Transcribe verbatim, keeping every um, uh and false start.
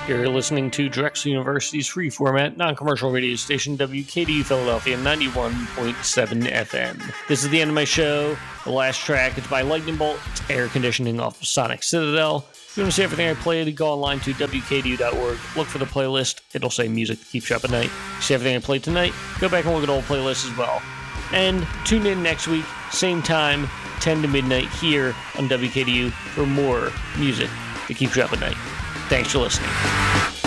You're listening to Drexel University's free format, non-commercial radio station, W K D U Philadelphia, ninety-one point seven F M. This is the end of my show. The last track is by Lightning Bolt. It's Air Conditioning off of Sonic Citadel. If you want to see everything I played, go online to W K D U dot org. Look for the playlist. It'll say music that keeps you up at night. See everything I played tonight? Go back and look at old playlists as well. And tune in next week, same time, ten to midnight here on W K D U for more music that keeps you up at night. Thanks for listening.